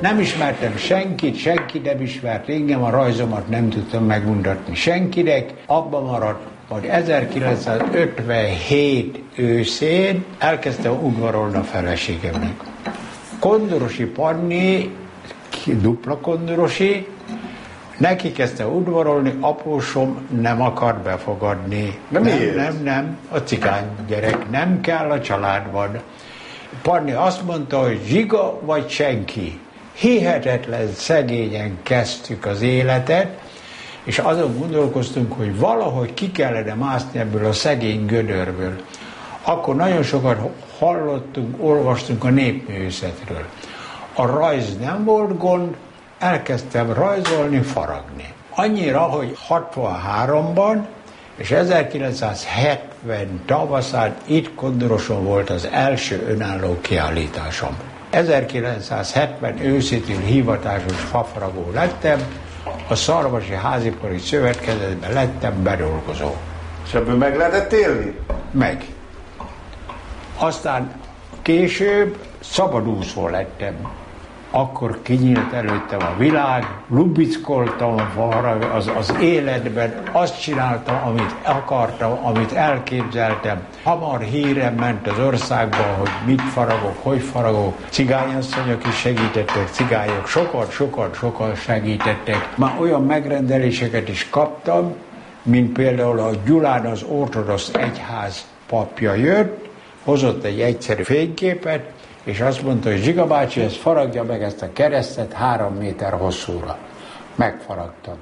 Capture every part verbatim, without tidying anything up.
Nem ismertem senkit, senki nem ismert engem, a rajzomat nem tudtam megmutatni senkinek. Abban maradt, hogy ezerkilencszázötvenhét őszén elkezdtem udvarolni a feleségemnek. Kondorosi Panni, dupla kondorosi, neki kezdte udvarolni, apósom nem akar befogadni. De nem, miért? nem, nem, a cigány gyerek nem kell a családban. Panni azt mondta, hogy zsiga vagy senki. Hihetetlen szegényen kezdtük az életet, és azon gondolkoztunk, hogy valahogy ki kellene mászni ebből a szegény gödörből. Akkor nagyon sokat hallottunk, olvastunk a népművészetről. A rajz nem volt gond, elkezdtem rajzolni, faragni. Annyira, hogy hatvanháromban és ezerkilencszázhetven tavaszán itt Kondoroson volt az első önálló kiállításom. ezerkilencszázhetven őszétől hivatásos fafaragó lettem, a Szarvasi Házipari Szövetkezetben lettem bedolgozó. És ebből meg lehetett élni? Meg. Aztán később szabadúszó lettem. Akkor kinyílt előttem a világ, lubickoltam az, az életben, azt csináltam, amit akartam, amit elképzeltem. Hamar hírem ment az országban, hogy mit faragok, hogy faragok. Cigányasszonyok is segítettek, cigányok sokat, sokat, sokat segítettek. Már olyan megrendeléseket is kaptam, mint például a Gyulán az ortodox egyház papja jött, hozott egy egyszerű fényképet, és azt mondta, hogy Zsiga bácsi, ezt faragja meg ezt a keresztet három méter hosszúra. Megfaragtam.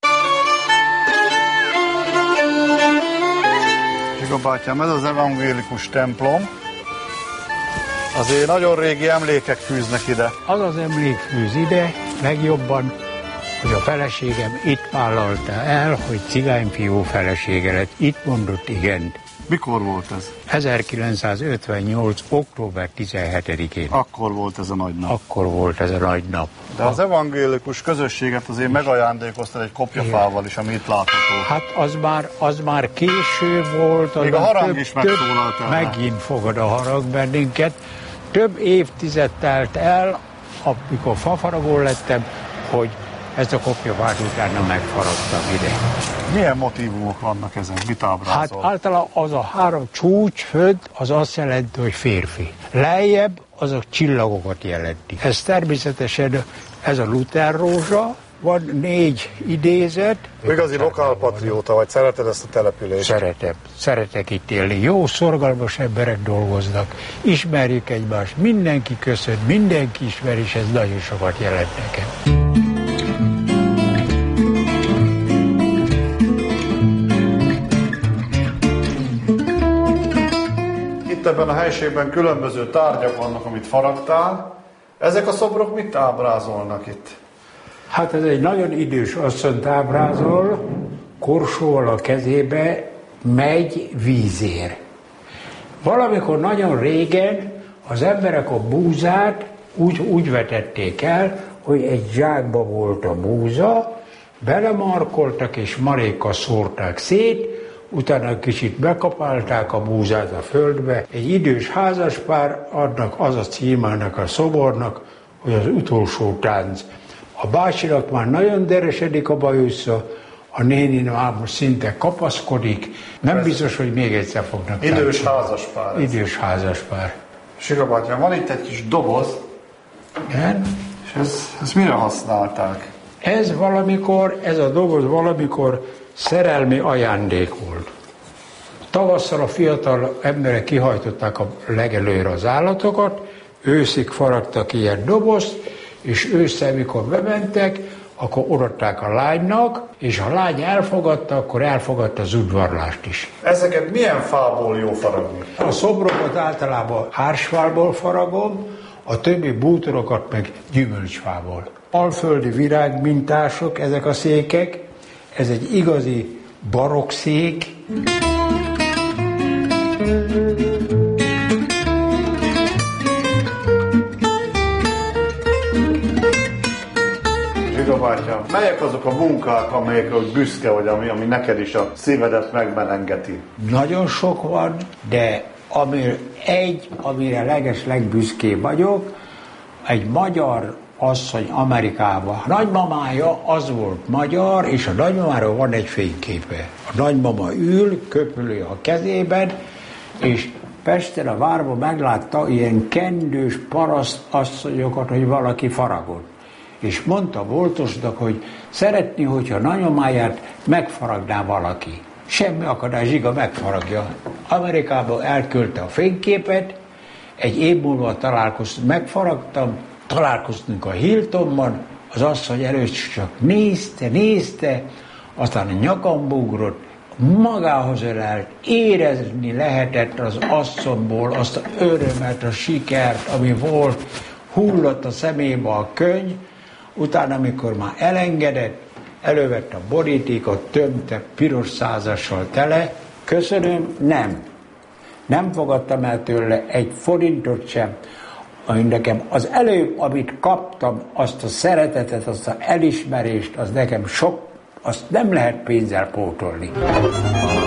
Zsiga bátyám, ez az evangélikus templom. Azért nagyon régi emlékek fűznek ide. Az az emlék fűz ide legjobban, hogy a feleségem itt vállalta el, hogy cigányfiú felesége lett. Itt mondott igent. Mikor volt ez? ezerkilencszázötvennyolc. október tizenhetedikén. Akkor volt ez a nagy nap. Akkor volt ez a nagy nap. De az evangélikus közösséget azért megajándékoztad egy kopjafával is, ami itt látható. Hát az már, az már késő volt. Még a harang több, is megszólalt el. Megint fogad a harang bennünket. Több évtized telt el, amikor fafaragó lettem, hogy ezt a kopjafát utána megfaragtam ide. Milyen motívumok vannak ezen? Mit ábrázol? Hát általában az a három csúcs fönt, az azt jelenti, hogy férfi. Lejjebb azok csillagokat jelenti. Ez természetesen, ez a Luther rózsa, van négy idézet. Igazi lokálpatrióta vagy, szereted ezt a települést? Szeretem, szeretek itt élni. Jó, szorgalmas emberek dolgoznak, ismerjük egymást, mindenki köszön, mindenki ismer, és ez nagyon sokat jelent nekem. Itt ebben a helyiségben különböző tárgyak vannak, amit faragtál. Ezek a szobrok mit ábrázolnak itt? Hát ez egy nagyon idős asszonyt ábrázol, korsóval a kezébe megy vízér. Valamikor nagyon régen az emberek a búzát úgy, úgy vetették el, hogy egy zsákba volt a búza, belemarkoltak és marékkal szórták szét, utána kicsit bekapálták a búzát a földbe. Egy idős házaspár, adnak az a címának a szobornak, hogy az utolsó tánc. A bácsinak már nagyon deresedik a bajusza, a néni már most szinte kapaszkodik, nem ez biztos, hogy még egyszer fognak idős táncolni. Házaspár. Idős házaspár. Zsiga bátyám, van itt egy kis doboz. Igen? És ezt, ezt mire használták? Ez valamikor, ez a doboz valamikor szerelmi ajándék volt. Tavasszal a fiatal emberek kihajtották a legelőre az állatokat, őszig faragtak ilyen dobozt, és ősszel, mikor bementek, akkor odaadták a lánynak, és ha a lány elfogadta, akkor elfogadta az udvarlást is. Ezeket milyen fából jó faragni? A szobrokat általában hársfából faragom, a többi bútorokat meg gyümölcsfából. Alföldi virágmintások ezek a székek, ez egy igazi barokk szék. Zsiga bátyám, melyek azok a munkák, amelyekre büszke vagy, ami, ami neked is a szívedet megmelengeti? Nagyon sok van, de ami egy, amire leges legbüszkébb vagyok, egy magyar asszony Amerikában. A nagymamája az volt magyar, és a nagymamáról van egy fényképe. A nagymama ül, köpülő a kezében, és Pesten a várban meglátta ilyen kendős paraszt asszonyokat, hogy valaki faragott. És mondta boltosnak, hogy szeretné, hogyha nagymamáját megfaragná valaki. Semmi akadály, Zsiga megfaragja. Amerikában elküldte a fényképet, egy év múlva találkoztunk, megfaragtam, találkoztunk a Hiltonban, az asszony először csak nézte, nézte, aztán a nyakamba ugrott, magához ölelt, érezni lehetett az asszonyból azt a örömet, a sikert, ami volt, hullott a szemébe a könny, utána, amikor már elengedett, elővette a borítékot, tömte piros százassal tele, köszönöm, nem. Nem fogadtam el tőle egy forintot sem, ami nekem az előbb, amit kaptam, azt a szeretetet, azt az elismerést, az nekem sok, azt nem lehet pénzzel pótolni.